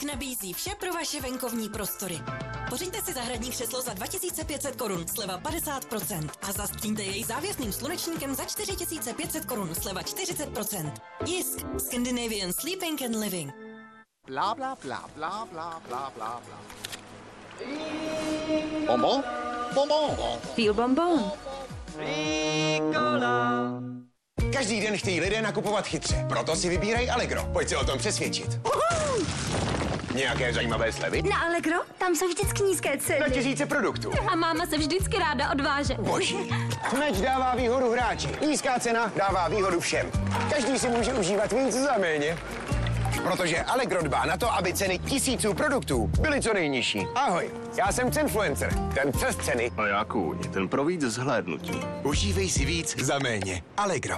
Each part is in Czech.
nabízí vše pro vaše venkovní prostory. Pořiďte si zahradní křeslo za 2500 korun, sleva 50%. A zastříňte jej závěsným slunečníkem za 4500 korun, sleva 40%. Jisk, Scandinavian Sleeping and Living. Bla, bla, bla, bla, bla, bla, bla, bla. Bonbon? Bonbon. Feel bonbon. Každý den chtějí lidé nakupovat chytře, proto si vybírají Allegro. Pojď se o tom přesvědčit. Nějaké zajímavé slevy? Na Allegro? Tam jsou vždycky nízké ceny. Na tisíce produktů. A máma se vždycky ráda odváže. Boží. Meč dává výhodu hráči. Nízká cena dává výhodu všem. Každý si může užívat víc za méně. Protože Allegro dbá na to, aby ceny tisíců produktů byly co nejnižší. Ahoj, já jsem Cenfluencer, ten přes ceny. A já kůň, ten pro víc zhlédnutí. Užívej si víc za méně. Allegro.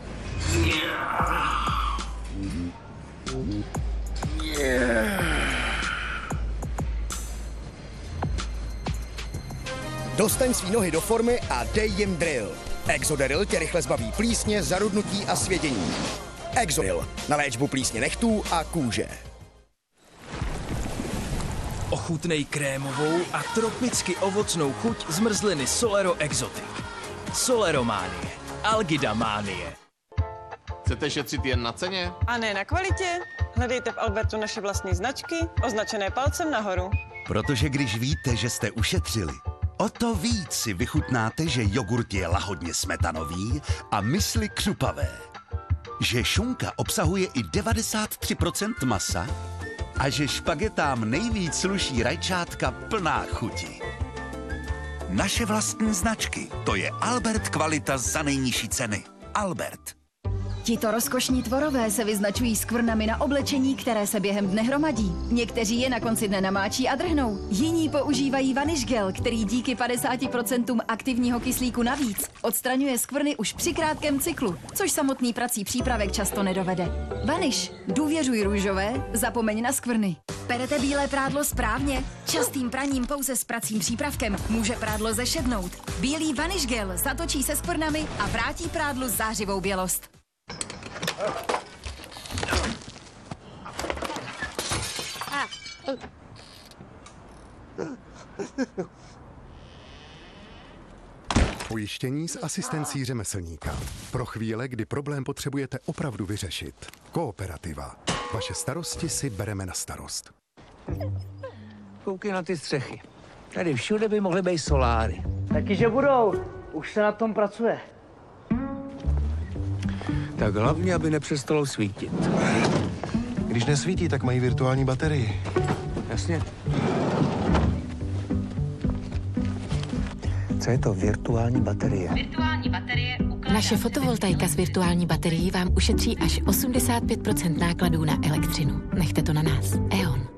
Dostaň svý nohy do formy a dej jim drill. Exoderil tě rychle zbaví plísně, zarudnutí a svědění. Exoderil na léčbu plísně nechtů a kůže. Ochutnej krémovou a tropicky ovocnou chuť zmrzliny Solero Exotic. Solerománie. Algidamánie. Chcete šetřit jen na ceně? A ne na kvalitě? Hledejte v Albertu naše vlastní značky, označené palcem nahoru. Protože když víte, že jste ušetřili, o to víc si vychutnáte, že jogurt je lahodně smetanový a mysli křupavé. Že šunka obsahuje i 93% masa a že špagetám nejvíc sluší rajčátka plná chuti. Naše vlastní značky, to je Albert kvalita za nejnižší ceny. Albert. Tito rozkošní tvorové se vyznačují skvrnami na oblečení, které se během dne hromadí. Někteří je na konci dne namáčí a drhnou. Jiní používají vanish gel, který díky 50% aktivního kyslíku navíc odstraňuje skvrny už při krátkém cyklu, což samotný prací přípravek často nedovede. Vanish, důvěřuj růžové, zapomeň na skvrny. Perete bílé prádlo správně? Častým praním pouze s pracím přípravkem může prádlo zešednout. Bílý vanish gel zatočí se skvrnami a vrátí prádlu zářivou bělost. Pojištění s asistencí řemeslníka. Pro chvíle, kdy problém potřebujete opravdu vyřešit. Kooperativa. Vaše starosti si bereme na starost. Koukej na ty střechy. Tady všude by mohly být soláry. Taky, že budou. Už se na tom pracuje. Tak hlavně, aby nepřestalo svítit. Když nesvítí, tak mají virtuální baterii. Jasně. Co je to virtuální baterie? Virtuální baterie Naše fotovoltaika s virtuální baterií vám ušetří až 85% nákladů na elektřinu. Nechte to na nás. E.ON.